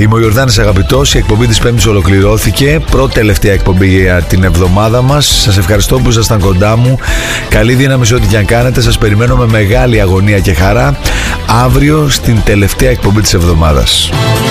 Είμαι ο Ιορδάνης Αγαπητός. Η εκπομπή της Πέμπτης ολοκληρώθηκε. Πρώτη τελευταία εκπομπή για την εβδομάδα μας. Σας ευχαριστώ που ήσασταν κοντά μου. Καλή δύναμη σε ό,τι και αν κάνετε. Σας περιμένω με μεγάλη αγωνία και χαρά αύριο στην τελευταία εκπομπή της εβδομάδας.